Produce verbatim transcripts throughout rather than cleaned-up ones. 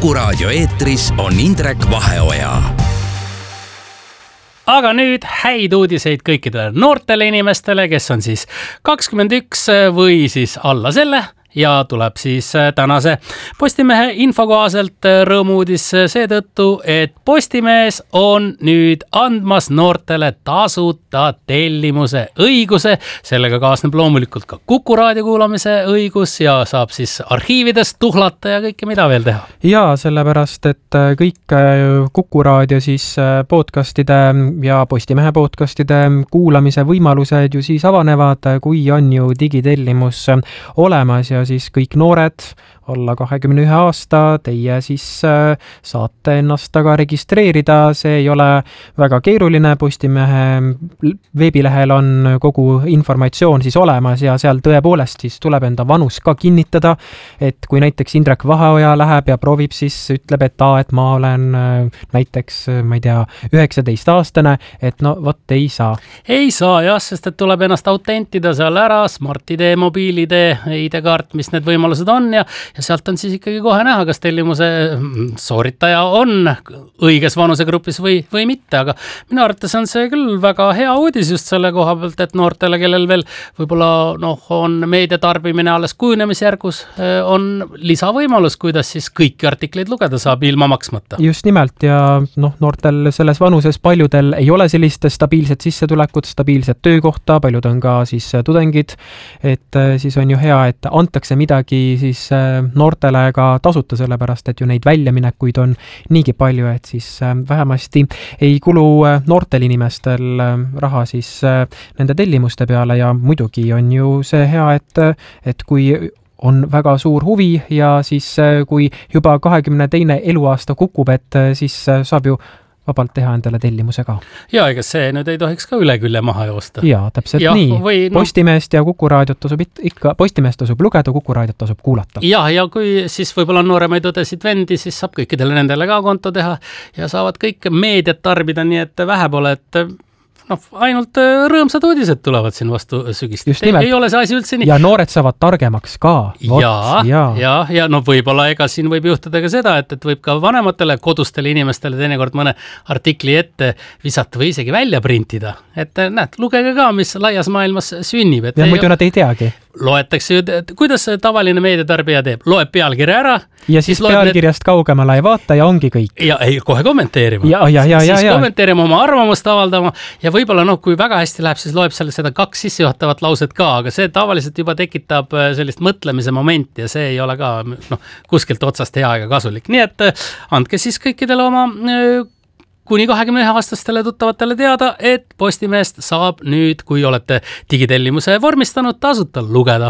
Kuku Raadio eetris on Indrek Vaheoja. Aga nüüd häid uudiseid kõikidele noortele inimestele, kes on siis kakskümmend üks või siis alla selle. Ja tuleb siis tänase Postimehe info kohaselt rõõmuudis seetõttu, et Postimees on nüüd andmas noortele tasuta tellimuse õiguse. Sellega kaasneb loomulikult ka Kuku Raadio kuulamise õigus ja saab siis arhiividest tuhlata ja kõike mida veel teha. Ja sellepärast, et kõik Kuku Raadio siis podcastide ja Postimehe podcastide kuulamise võimalused ju siis avanevad, kui on ju digitellimus olemas ja siis kõik noored alla kahekümne ühe aasta, teie siis saate ennast taga registreerida, see ei ole väga keeruline, Postimehe veebilehel on kogu informatsioon siis olemas ja seal tõepoolest siis tuleb enda vanus ka kinnitada, et kui näiteks Indrek Vaheoja läheb ja proovib, siis ütleb, et, aa, et ma olen näiteks, ma ei tea, üheksateist aastane, et no vot ei saa. Ei saa jah, sest et tuleb ennast autentida seal ära, Smart I D, mobiil I D, I D-kaart, mis need võimalused on ja Ja sealt on siis ikkagi kohe näha, kas tellimuse sooritaja on õiges vanusegrupis või, või mitte, aga minu arvates on see küll väga hea uudis just selle koha pealt, et noortele, kellel veel võib-olla noh, on meediatarbimine alles kujunemisjärgus, on lisavõimalus, kuidas siis kõiki artikleid lugeda saab ilma maksmata. Just nimelt ja noh, noortel selles vanuses paljudel ei ole sellist stabiilset sissetulekut, stabiilset töökohta, paljud on ka siis tudengid, et siis on ju hea, et antakse midagi siis noortele ka tasuta, sellepärast, et ju neid väljaminekuid on niigi palju, et siis vähemasti ei kulu noortel inimestel raha siis nende tellimuste peale ja muidugi on ju see hea, et, et kui on väga suur huvi ja siis kui juba kahekümne teine eluaasta kukub, et siis saab ju vabalt teha endale tellimuse ka. Ja ega see nüüd ei tohiks ka üle külje maha joosta. Ja, täpselt ja, nii. Või, no, Postimeest ja Kuku Raadiot tasub ikka, Postimeest tasub lugeda, Kuku Raadiot tasub kuulata. Ja, ja kui siis võib-olla nooremaid õdesid vendi, siis saab kõikidele nendele ka konto teha ja saavad kõik meediat tarbida, nii et vähe pole, et noh, ainult rõõmsad uudised tulevad siin vastu sügist. Ei, ei ole see asi üldse nii. Ja noored saavad targemaks ka. Vot, ja, ja, ja, ja no võib-olla ega siin võib juhtuda ka seda, et, et võib ka vanematele kodustele inimestele teinekord mõne artikli ette visata või isegi välja printida. Et näed, lugege ka, mis laias maailmas sünnib. Et ja muidu nad ei teagi. Loetakse ju, kuidas tavaline meediatarbija teeb? Loeb pealkirja ära. Ja siis, siis pealkirjast need... kaugemale ei vaata ja ongi kõik. Ja ei, kohe kommenteerima. Ja, ja, ja, siis ja, ja. kommenteerima, oma arvamust avaldama ja võib-olla noh, kui väga hästi läheb, siis loeb selle seda kaks sissejuhatavat lauset ka, aga see tavaliselt juba tekitab sellist mõtlemise momenti ja see ei ole ka noh, kuskilt otsast hea ega kasulik. Nii et andke siis kõikidele oma kuni kahekümne ühe aastastele tuttavatele teada, et Postimeest saab nüüd, kui olete digitellimuse vormistanud, tasuta lugeda.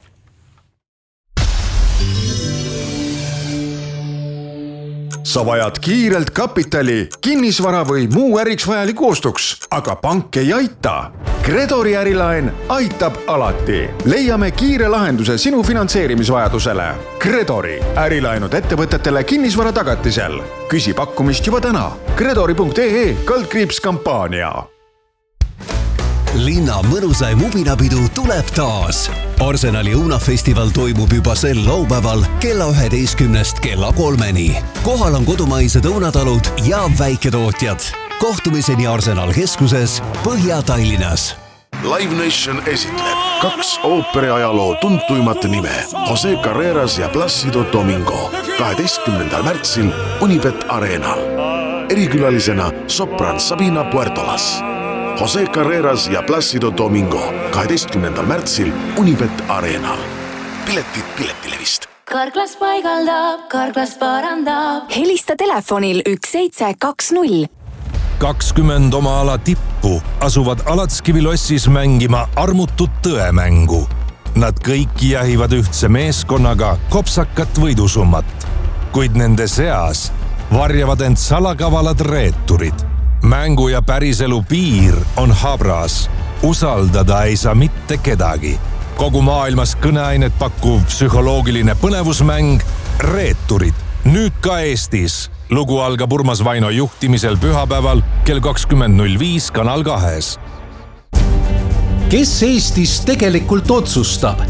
Sa vajad kiirelt kapitali, kinnisvara või muu äriks vajaliku ostuks, aga pank ei aita. Kredori ärilaen aitab alati. Leiame kiire lahenduse sinu finantseerimisvajadusele. Kredori ärilaenud ettevõtetele kinnisvara tagatisel. Küsi pakkumist juba täna. Kredori punkt ee kaldkriips kampaania. Linna mõnusaim ubinapidu tuleb taas. Arsenali õunafestival toimub juba sel laupäeval kella üheteistkümnest kella kolmeni. Kohal on kodumaised õunatalud ja väiketootjad. Kohtumiseni Arsenal keskuses Põhja-Tallinnas. Live Nation esitleb kaks ooperiajaloo tuntuimat nime Jose Carreras ja Plácido Domingo kaheteistkümnendal märtsil Unibet Arenal. Erikülalisena sopran Sabina Puertolas. Jose Carreras ja Plácido Domingo kaheteistkümnendal märtsil Unibet Arenal. Piletid Piletilevist. Karklas paigaldab, Karklas parandab. Helista telefonil üks seitse kaks null. kakskümmend oma ala tippu asuvad Alatskivilossis mängima armutut tõemängu. Nad kõik jahivad ühtse meeskonnaga kopsakat võidusummat, kuid nende seas varjavad end salakavalad reeturid. Mängu ja päriselu piir on habras. Usaldada ei saa mitte kedagi. Kogu maailmas kõneainet pakkuv psühholoogiline põnevusmäng Reeturid. Nüüd ka Eestis. Lugu algab Urmas Vaino juhtimisel pühapäeval kell kakskümmend null viis Kanal kahes. Kes Eestis tegelikult otsustab?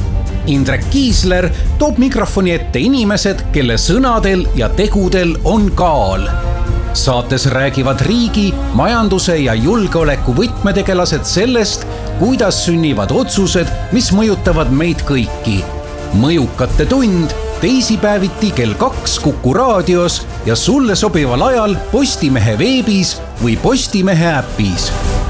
Indrek Kiisler toob mikrofoni ette inimesed, kelle sõnadel ja tegudel on kaal. Saates räägivad riigi, majanduse ja julgeoleku võtmetegelased sellest, kuidas sünnivad otsused, mis mõjutavad meid kõiki. Mõjukate tund teisipäeviti kell kaks Kuku raadios ja sulle sobival ajal Postimehe veebis või Postimehe äpis.